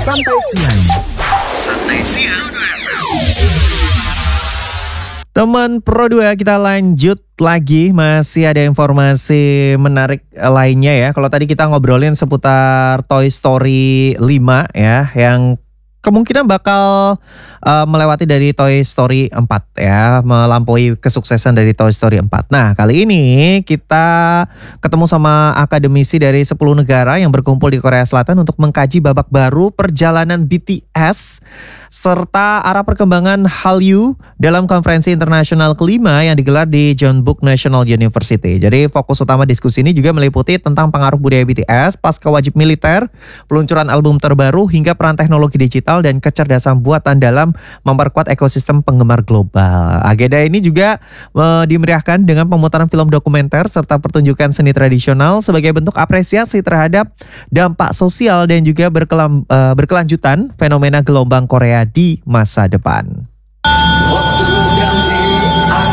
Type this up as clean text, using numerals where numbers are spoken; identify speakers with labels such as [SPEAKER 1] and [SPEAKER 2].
[SPEAKER 1] Santai Siang. Santai Siang. Teman Pro 2, kita lanjut lagi. Masih ada informasi menarik lainnya ya. Kalau tadi kita ngobrolin seputar Toy Story 5 ya, yang kemungkinan bakal melewati dari Toy Story 4 ya, melampaui kesuksesan dari Toy Story 4. Nah, kali ini kita ketemu sama akademisi dari 10 negara yang berkumpul di Korea Selatan untuk mengkaji babak baru perjalanan BTS serta arah perkembangan Hallyu dalam konferensi internasional kelima yang digelar di Jeonbuk National University. Jadi fokus utama diskusi ini juga meliputi tentang pengaruh budaya BTS pasca wajib militer, peluncuran album terbaru, hingga peran teknologi digital dan kecerdasan buatan dalam memperkuat ekosistem penggemar global. Agenda ini juga dimeriahkan dengan pemutaran film dokumenter serta pertunjukan seni tradisional sebagai bentuk apresiasi terhadap dampak sosial dan juga berkelanjutan fenomena gelombang Korea di masa depan.